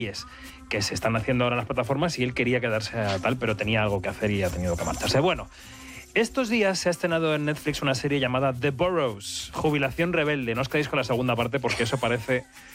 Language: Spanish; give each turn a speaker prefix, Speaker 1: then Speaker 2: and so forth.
Speaker 1: que se están haciendo ahora en las plataformas y él quería quedarse a tal, pero tenía algo que hacer y ha tenido que marcharse. Bueno, estos días se ha estrenado en Netflix una serie llamada The Burrows, Jubilación Rebelde. No os quedéis con la segunda parte porque eso parece